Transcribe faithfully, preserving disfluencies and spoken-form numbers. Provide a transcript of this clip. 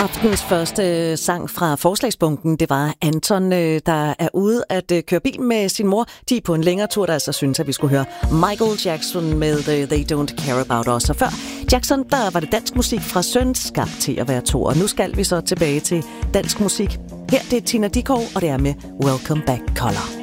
Aftens første sang fra forslagsbunken, det var Anton, der er ude at køre bil med sin mor. De er på en længere tur, der altså synes, at vi skulle høre Michael Jackson med They Don't Care About Us. Og før Jackson, der var det dansk musik fra Søn, skabt til at være to. Og nu skal vi så tilbage til dansk musik. Her det er Tina Dickow, og det er med Welcome Back Color.